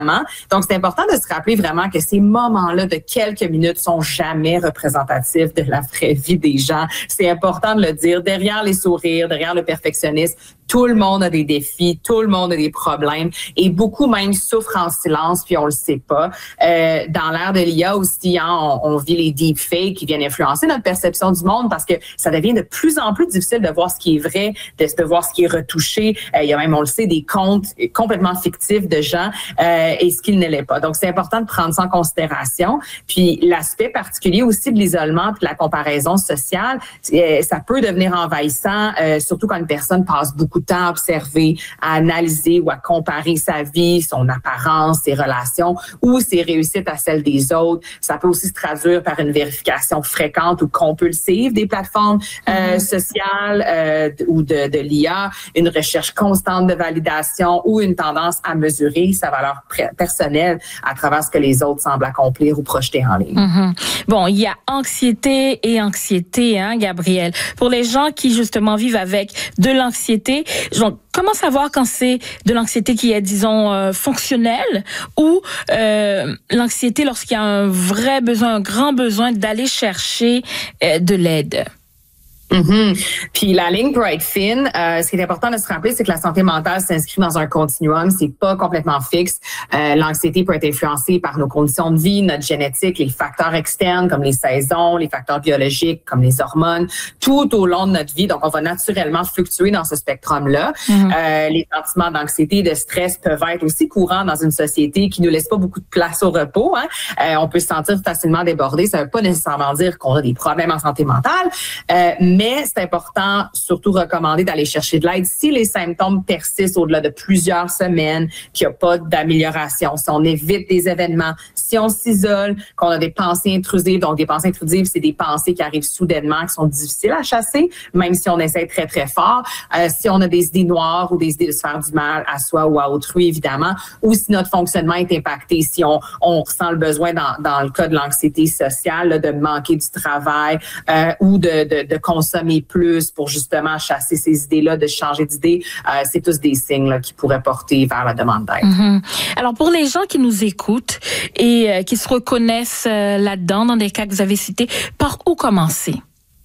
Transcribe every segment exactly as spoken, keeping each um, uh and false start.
Donc, c'est important de se rappeler vraiment que ces moments-là de quelques minutes sont jamais représentatifs de la vraie vie des gens. C'est important de le dire. Derrière les sourires, derrière le perfectionnisme, tout le monde a des défis, tout le monde a des problèmes et beaucoup même souffrent en silence puis on le sait pas. Euh, dans l'ère de l'I A aussi, hein, on, on vit les deepfakes qui viennent influencer notre perception du monde parce que ça devient de plus en plus difficile de voir ce qui est vrai, de, de voir ce qui est retouché. Euh, il y a même, on le sait, des comptes complètement fictifs de gens euh, et ce qu'il ne l'est pas. Donc, c'est important de prendre ça en considération. Puis, l'aspect particulier aussi de l'isolement puis de la comparaison sociale, euh, ça peut devenir envahissant, euh, surtout quand une personne passe beaucoup de temps à observer, à analyser ou à comparer sa vie, son apparence, ses relations ou ses réussites à celles des autres. Ça peut aussi se traduire par une vérification fréquente ou compulsive des plateformes euh, mm-hmm. sociales euh, ou de, de l'I A, une recherche constante de validation ou une tendance à mesurer sa valeur personnelle à travers ce que les autres semblent accomplir ou projeter en ligne. Mm-hmm. Bon, il y a anxiété et anxiété, hein, Gabrielle. Pour les gens qui justement vivent avec de l'anxiété, genre, comment savoir quand c'est de l'anxiété qui est, disons, euh, fonctionnelle ou euh, l'anxiété lorsqu'il y a un vrai besoin, un grand besoin d'aller chercher euh, de l'aide? Mm-hmm. Puis la ligne peut être fine. Euh, ce qui est important de se rappeler, c'est que la santé mentale s'inscrit dans un continuum. C'est pas complètement fixe. Euh, l'anxiété peut être influencée par nos conditions de vie, notre génétique, les facteurs externes comme les saisons, les facteurs biologiques comme les hormones, tout au long de notre vie. Donc, on va naturellement fluctuer dans ce spectrum-là. Mm-hmm. Euh, les sentiments d'anxiété et de stress peuvent être aussi courants dans une société qui nous laisse pas beaucoup de place au repos. Hein. Euh, on peut se sentir facilement débordé. Ça veut pas nécessairement dire qu'on a des problèmes en santé mentale, euh, mais c'est important, surtout recommandé d'aller chercher de l'aide si les symptômes persistent au-delà de plusieurs semaines, qu'il n'y a pas d'amélioration, si on évite des événements, si on s'isole, qu'on a des pensées intrusives. Donc, des pensées intrusives, c'est des pensées qui arrivent soudainement, qui sont difficiles à chasser, même si on essaie très, très fort. Euh, si on a des idées noires ou des idées de se faire du mal à soi ou à autrui, évidemment, ou si notre fonctionnement est impacté, si on, on ressent le besoin, dans, dans le cas de l'anxiété sociale, là, de manquer du travail euh, ou de, de, de consommer plus pour justement chasser ces idées-là, de changer d'idée, euh, c'est tous des signes là, qui pourraient porter vers la demande d'aide. Mm-hmm. Alors, pour les gens qui nous écoutent et euh, qui se reconnaissent euh, là-dedans, dans les cas que vous avez cités, par où commencer?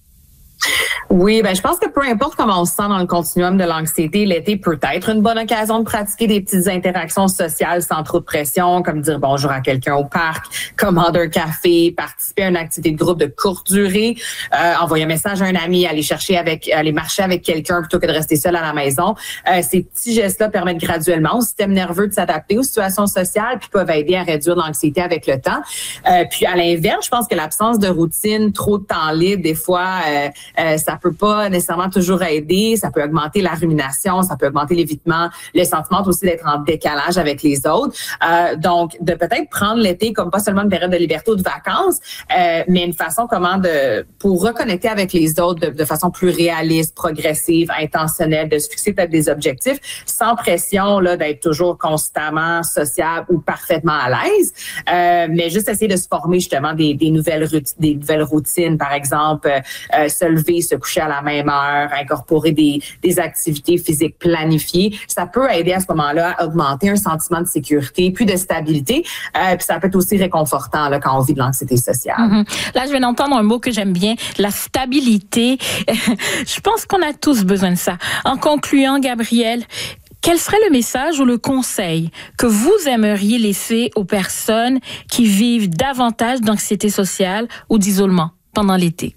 Oui, ben je pense que peu importe comment on se sent dans le continuum de l'anxiété, l'été peut être une bonne occasion de pratiquer des petites interactions sociales sans trop de pression, comme dire bonjour à quelqu'un au parc, commander un café, participer à une activité de groupe de courte durée, euh, envoyer un message à un ami, aller chercher avec, aller marcher avec quelqu'un plutôt que de rester seul à la maison. Euh, ces petits gestes-là permettent graduellement au système nerveux de s'adapter aux situations sociales puis peuvent aider à réduire l'anxiété avec le temps. Euh, puis à l'inverse, je pense que l'absence de routine, trop de temps libre, des fois, euh, euh, ça peut pas nécessairement toujours aider, ça peut augmenter la rumination, ça peut augmenter l'évitement, le sentiment aussi d'être en décalage avec les autres. Euh, donc, de peut-être prendre l'été comme pas seulement une période de liberté ou de vacances, euh, mais une façon comment de pour reconnecter avec les autres de, de façon plus réaliste, progressive, intentionnelle, de se fixer peut-être des objectifs sans pression là d'être toujours constamment sociable ou parfaitement à l'aise, euh, mais juste essayer de se former justement des, des nouvelles routines, des nouvelles routines, par exemple, euh, se lever, se coucher à la même heure, incorporer des, des activités physiques planifiées. Ça peut aider à ce moment-là à augmenter un sentiment de sécurité, puis de stabilité. Euh, puis ça peut être aussi réconfortant là, quand on vit de l'anxiété sociale. Mm-hmm. Là, je viens d'entendre un mot que j'aime bien, la stabilité. Je pense qu'on a tous besoin de ça. En concluant, Gabrielle, quel serait le message ou le conseil que vous aimeriez laisser aux personnes qui vivent davantage d'anxiété sociale ou d'isolement pendant l'été?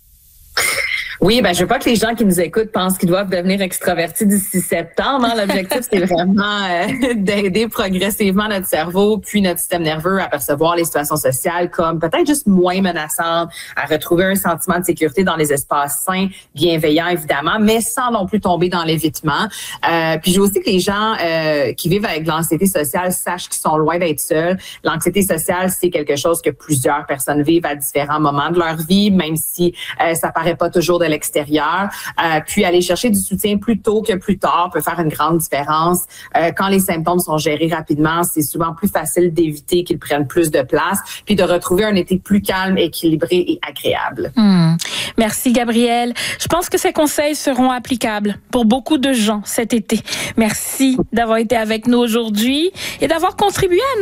Oui, ben je veux pas que les gens qui nous écoutent pensent qu'ils doivent devenir extravertis d'ici septembre. Hein. L'objectif, c'est vraiment euh, d'aider progressivement notre cerveau puis notre système nerveux à percevoir les situations sociales comme peut-être juste moins menaçantes, à retrouver un sentiment de sécurité dans les espaces sains, bienveillants évidemment, mais sans non plus tomber dans l'évitement. Euh, puis je veux aussi que les gens euh, qui vivent avec de l'anxiété sociale sachent qu'ils sont loin d'être seuls. L'anxiété sociale, c'est quelque chose que plusieurs personnes vivent à différents moments de leur vie, même si euh, ça paraît pas toujours de l'extérieur. Euh, puis aller chercher du soutien plus tôt que plus tard peut faire une grande différence. Euh, quand les symptômes sont gérés rapidement, c'est souvent plus facile d'éviter qu'ils prennent plus de place, puis de retrouver un été plus calme, équilibré et agréable. Mmh. Merci Gabrielle. Je pense que ces conseils seront applicables pour beaucoup de gens cet été. Merci d'avoir été avec nous aujourd'hui et d'avoir contribué à